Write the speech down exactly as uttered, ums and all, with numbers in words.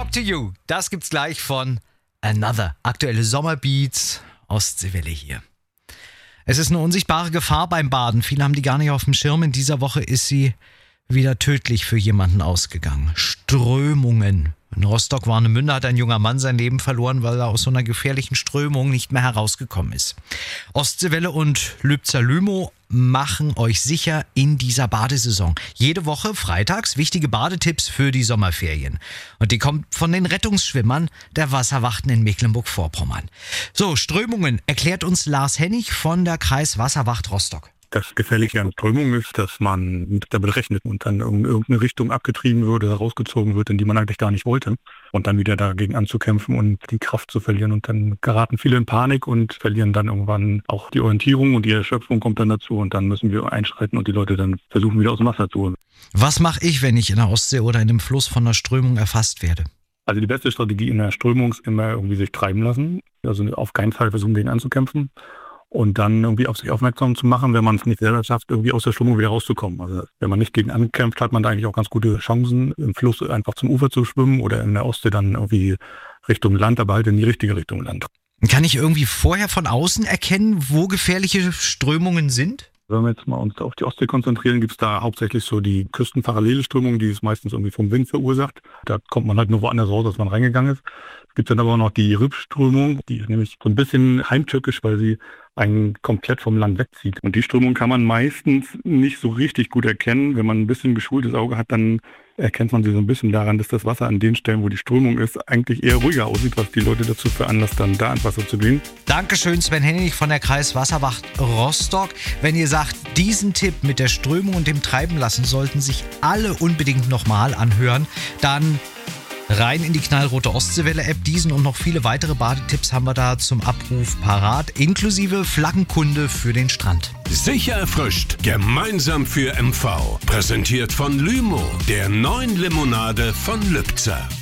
Talk to You. Das gibt's gleich von Another. Aktuelle Sommerbeats, Ostseewelle hier. Es ist eine unsichtbare Gefahr beim Baden. Viele haben die gar nicht auf dem Schirm. In dieser Woche ist sie wieder tödlich für jemanden ausgegangen. Strömungen. In Rostock-Warnemünde hat ein junger Mann sein Leben verloren, weil er aus so einer gefährlichen Strömung nicht mehr herausgekommen ist. Ostseewelle und Lübzer Lümow machen euch sicher in dieser Badesaison. Jede Woche freitags wichtige Badetipps für die Sommerferien. Und die kommt von den Rettungsschwimmern der Wasserwachten in Mecklenburg-Vorpommern. So, Strömungen erklärt uns Lars Hennig von der Kreiswasserwacht Rostock. Das Gefährliche an Strömungen ist, dass man damit rechnet und dann in irgendeine Richtung abgetrieben wird oder rausgezogen wird, in die man eigentlich gar nicht wollte. Und dann wieder dagegen anzukämpfen und die Kraft zu verlieren. Und dann geraten viele in Panik und verlieren dann irgendwann auch die Orientierung und die Erschöpfung kommt dann dazu. Und dann müssen wir einschreiten und die Leute dann versuchen, wieder aus dem Wasser zu holen. Was mache ich, wenn ich in der Ostsee oder in einem Fluss von einer Strömung erfasst werde? Also die beste Strategie in der Strömung ist immer irgendwie sich treiben lassen. Also auf keinen Fall versuchen, gegen anzukämpfen. Und dann irgendwie auf sich aufmerksam zu machen, wenn man es nicht selber schafft, irgendwie aus der Strömung wieder rauszukommen. Also wenn man nicht gegen ankämpft, hat man da eigentlich auch ganz gute Chancen, im Fluss einfach zum Ufer zu schwimmen oder in der Ostsee dann irgendwie Richtung Land, aber halt in die richtige Richtung Land. Kann ich irgendwie vorher von außen erkennen, wo gefährliche Strömungen sind? Wenn wir jetzt mal uns auf die Ostsee konzentrieren, gibt es da hauptsächlich so die küstenparallele Strömung, die ist meistens irgendwie vom Wind verursacht. Da kommt man halt nur woanders raus, als man reingegangen ist. Es gibt dann aber auch noch die Rübströmung, die ist nämlich so ein bisschen heimtückisch, weil sie einen komplett vom Land wegzieht. Und die Strömung kann man meistens nicht so richtig gut erkennen. Wenn man ein bisschen geschultes Auge hat, dann erkennt man sie so ein bisschen daran, dass das Wasser an den Stellen, wo die Strömung ist, eigentlich eher ruhiger aussieht, was die Leute dazu veranlasst, dann da ins Wasser zu gehen. Dankeschön, Sven Hennig von der Kreiswasserwacht Rostock. Wenn ihr sagt, diesen Tipp mit der Strömung und dem Treiben lassen sollten sich alle unbedingt nochmal anhören, dann rein in die knallrote Ostseewelle-App. Diesen und noch viele weitere Badetipps haben wir da zum Abruf parat, inklusive Flaggenkunde für den Strand. Sicher erfrischt, gemeinsam für M V. Präsentiert von Lümow, der neuen Limonade von Lübzer.